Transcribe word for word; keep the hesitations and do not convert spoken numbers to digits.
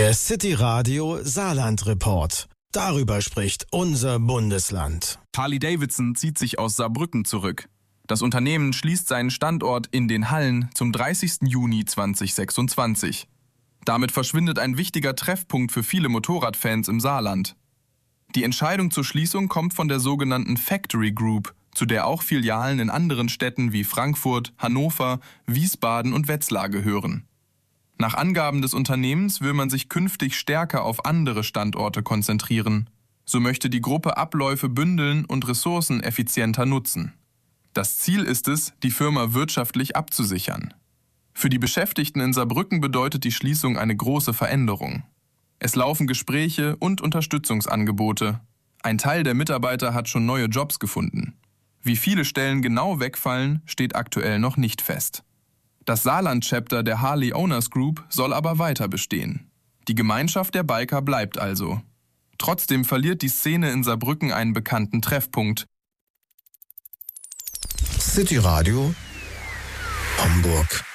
Der City Radio Saarland Report. Darüber spricht unser Bundesland. Harley-Davidson zieht sich aus Saarbrücken zurück. Das Unternehmen schließt seinen Standort in den Hallen zum dreißigsten Juni zweitausendsechsundzwanzig. Damit verschwindet ein wichtiger Treffpunkt für viele Motorradfans im Saarland. Die Entscheidung zur Schließung kommt von der sogenannten Factory Group, zu der auch Filialen in anderen Städten wie Frankfurt, Hannover, Wiesbaden und Wetzlar gehören. Nach Angaben des Unternehmens will man sich künftig stärker auf andere Standorte konzentrieren. So möchte die Gruppe Abläufe bündeln und Ressourcen effizienter nutzen. Das Ziel ist es, die Firma wirtschaftlich abzusichern. Für die Beschäftigten in Saarbrücken bedeutet die Schließung eine große Veränderung. Es laufen Gespräche und Unterstützungsangebote. Ein Teil der Mitarbeiter hat schon neue Jobs gefunden. Wie viele Stellen genau wegfallen, steht aktuell noch nicht fest. Das Saarland-Chapter der Harley Owners Group soll aber weiter bestehen. Die Gemeinschaft der Biker bleibt also. Trotzdem verliert die Szene in Saarbrücken einen bekannten Treffpunkt. City Radio Hamburg.